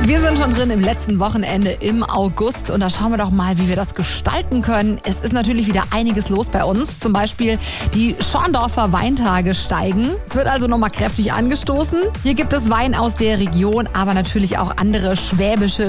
Wir sind schon drin im letzten Wochenende im August und da schauen wir doch mal, wie wir das gestalten können. Es ist natürlich wieder einiges los bei uns. Zum Beispiel die Schorndorfer Weintage steigen. Es wird also nochmal kräftig angestoßen. Hier gibt es Wein aus der Region, aber natürlich auch andere schwäbische